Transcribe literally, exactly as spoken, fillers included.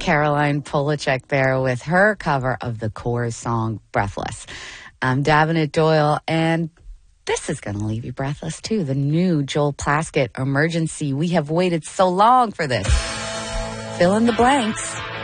Caroline Polachek there with her cover of the Corrs song Breathless. I'm Davenant Doyle, and this is going to leave you breathless too. The new Joel Plaskett Emergency. We have waited so long for this. Fill in the blanks.